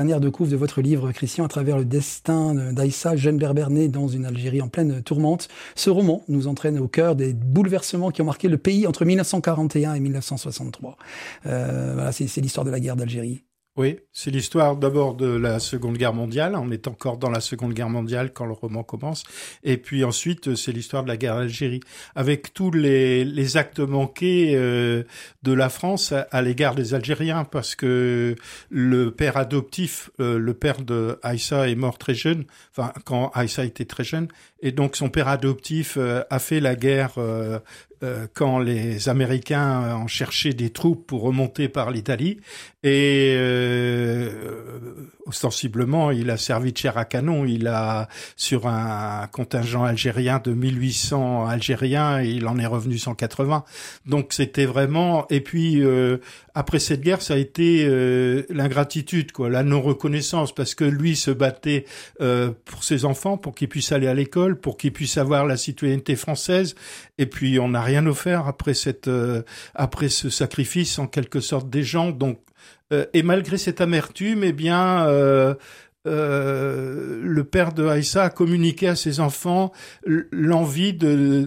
Dernière de couve de votre livre, Christian, à travers le destin d'Aïssa, jeune berbère née dans une Algérie en pleine tourmente. Ce roman nous entraîne au cœur des bouleversements qui ont marqué le pays entre 1941 et 1963. Voilà, c'est l'histoire de la guerre d'Algérie. Oui, c'est l'histoire d'abord de la Seconde Guerre mondiale. On est encore dans la Seconde Guerre mondiale quand le roman commence. Et puis ensuite, c'est l'histoire de la guerre d'Algérie, avec tous les actes manqués de la France à l'égard des Algériens, parce que le père adoptif, le père de Aïssa est mort très jeune, enfin quand Aïssa était très jeune, et donc son père adoptif a fait la guerre quand les Américains ont cherché des troupes pour remonter par l'Italie, et ostensiblement il a servi de chair à canon. Il a, sur un contingent algérien de 1800 Algériens, il en est revenu 180. Donc c'était vraiment, et puis après cette guerre, ça a été l'ingratitude, quoi, la non-reconnaissance, parce que lui se battait pour ses enfants, pour qu'ils puissent aller à l'école, pour qu'ils puissent avoir la citoyenneté française, et puis on n'a rien offert après ce sacrifice en quelque sorte des gens. Donc et malgré cette amertume, eh bien le père de Aïssa a communiqué à ses enfants l'envie de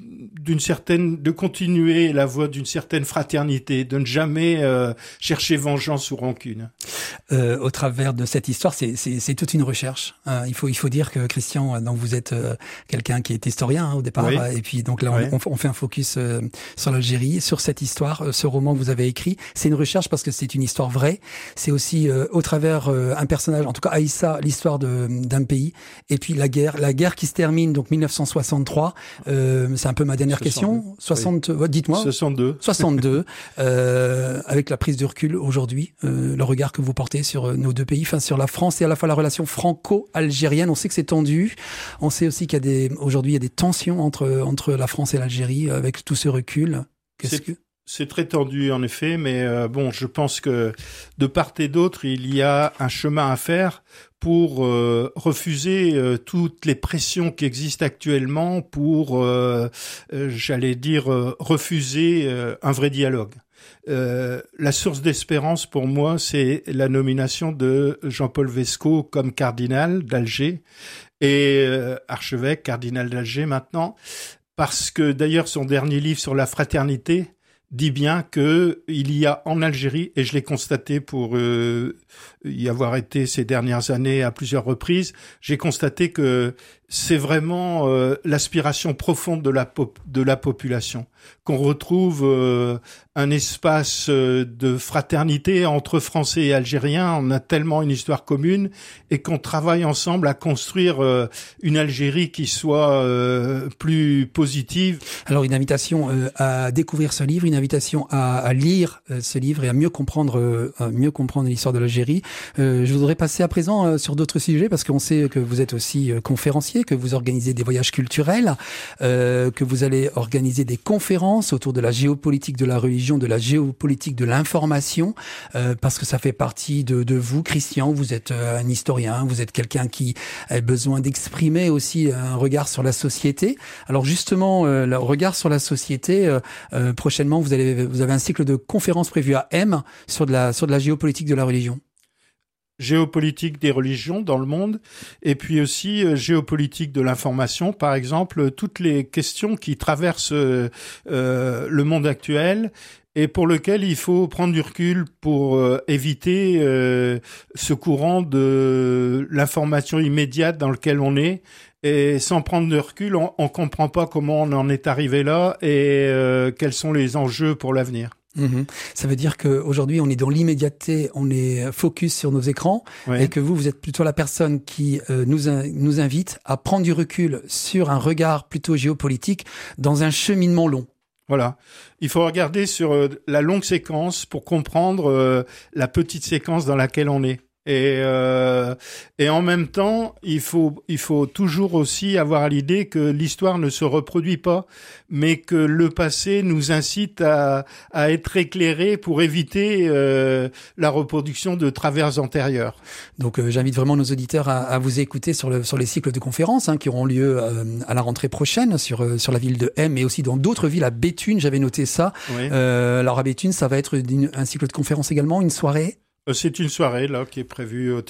continuer la voie d'une certaine fraternité, de ne jamais chercher vengeance ou rancune. Au travers de cette histoire, c'est toute une recherche. Il faut dire que Christian, donc vous êtes quelqu'un qui est historien au départ, oui. Et puis donc là on fait un focus sur l'Algérie, sur cette histoire, ce roman que vous avez écrit. C'est une recherche parce que c'est une histoire vraie. C'est aussi au travers un personnage, en tout cas Aïssa, l'histoire d'un pays, et puis la guerre qui se termine donc 1963. C'est un peu ma dernière question. 60, oui. Dites-moi. 62. Avec la prise de recul aujourd'hui, le regard que vous portez sur nos deux pays, enfin sur la France et à la fois la relation franco-algérienne. On sait que c'est tendu. On sait aussi aujourd'hui il y a des tensions entre la France et l'Algérie avec tout ce recul. C'est très tendu en effet, mais je pense que de part et d'autre, il y a un chemin à faire pour refuser toutes les pressions qui existent actuellement pour, refuser un vrai dialogue. La source d'espérance pour moi, c'est la nomination de Jean-Paul Vesco comme cardinal d'Alger et archevêque, cardinal d'Alger maintenant, parce que d'ailleurs son dernier livre sur la fraternité dit bien que il y a en Algérie, et je l'ai constaté pour y avoir été ces dernières années à plusieurs reprises, j'ai constaté que c'est vraiment l'aspiration profonde de la population, qu'on retrouve un espace de fraternité entre Français et Algériens. On a tellement une histoire commune et qu'on travaille ensemble à construire une Algérie qui soit plus positive. Alors une invitation à découvrir ce livre, une invitation à lire ce livre et à mieux comprendre l'histoire de l'Algérie. Je voudrais passer à présent sur d'autres sujets parce qu'on sait que vous êtes aussi conférencier, que vous organisez des voyages culturels, que vous allez organiser des conférences autour de la géopolitique de la religion, de la géopolitique de l'information, parce que ça fait partie de vous, Christian. Vous êtes un historien, vous êtes quelqu'un qui a besoin d'exprimer aussi un regard sur la société. Alors justement, le regard sur la société, prochainement, vous avez un cycle de conférences prévu à M sur de la géopolitique de la religion. Géopolitique des religions dans le monde, et puis aussi géopolitique de l'information, par exemple, toutes les questions qui traversent le monde actuel et pour lequel il faut prendre du recul pour éviter ce courant de l'information immédiate dans lequel on est. Et sans prendre de recul, on comprend pas comment on en est arrivé là et quels sont les enjeux pour l'avenir. Mmh. Ça veut dire qu'aujourd'hui, on est dans l'immédiateté, on est focus sur nos écrans, oui. Et que vous êtes plutôt la personne qui nous invite à prendre du recul sur un regard plutôt géopolitique dans un cheminement long. Voilà. Il faut regarder sur la longue séquence pour comprendre la petite séquence dans laquelle on est. Et en même temps, il faut toujours aussi avoir à l'idée que l'histoire ne se reproduit pas, mais que le passé nous incite à être éclairés pour éviter la reproduction de travers antérieurs. Donc j'invite vraiment nos auditeurs à vous écouter sur les cycles de conférences qui auront lieu à la rentrée prochaine sur la ville de M et aussi dans d'autres villes, à Béthune, j'avais noté ça. Oui. Alors à Béthune, ça va être un cycle de conférences également, une soirée. C'est une soirée là qui est prévue au